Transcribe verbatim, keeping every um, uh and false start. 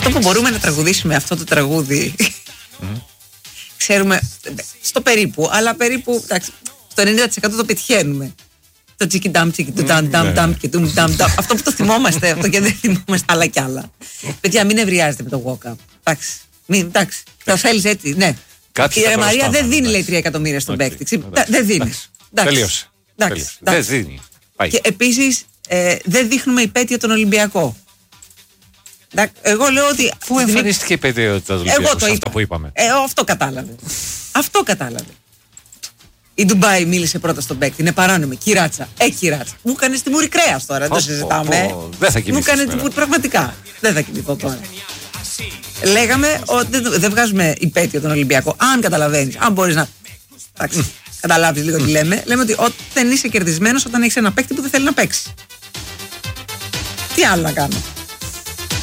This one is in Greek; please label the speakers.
Speaker 1: Αυτό που μπορούμε να τραγουδήσουμε αυτό το τραγούδι, mm. ξέρουμε στο περίπου, αλλά περίπου εντάξει, στο ενενήντα τοις εκατό το πετυχαίνουμε. Το τσίκι ντάμ, τσίκι του ντάμ, ντάμ, ντάμ και του ντάμ, ντάμ. Αυτό που το θυμόμαστε, αυτό και δεν θυμόμαστε άλλα κι άλλα. Παιδιά, μην ευριάζετε με το walk-up. Εντάξει, μην, εντάξει. Το θέλεις έτσι, ναι. Η Ρε Μαρία δεν δίνει, λέει, τρία εκατομμύρια στον παίκτη. Δεν δίνει.
Speaker 2: Τελείωσε. Δεν δίνει.
Speaker 1: Και επίσης δεν δείχνουμε υπέτειο τον Ολυμπιακό. Εγώ λέω ότι.
Speaker 2: Πού εμφανίστηκε η υπέτειο του Ολυμπιακού, αυτό που είπαμε.
Speaker 1: Αυτό κατάλαβε. Αυτό κατάλαβε. Η Ντουμπάι μίλησε πρώτα στον παίκτη. Είναι παράνομη. Κυράτσα. Ε, κυράτσα. Μου έκανε τη μουρή κρέας τώρα. Δεν το συζητάμε.
Speaker 2: Δεν θα κοιμηθώ.
Speaker 1: Μου έκανε τη μουρή. Πραγματικά. Δεν θα κοιμηθώ τώρα. Λέγαμε ότι δεν βγάζουμε υπέτειο τον Ολυμπιακό. Αν καταλαβαίνεις, αν μπορείς να. Εντάξει, καταλάβεις λίγο τι λέμε. Λέμε ότι όταν είσαι κερδισμένος όταν έχεις ένα παίκτη που δεν θέλει να παίξει. Τι άλλο να κάνω.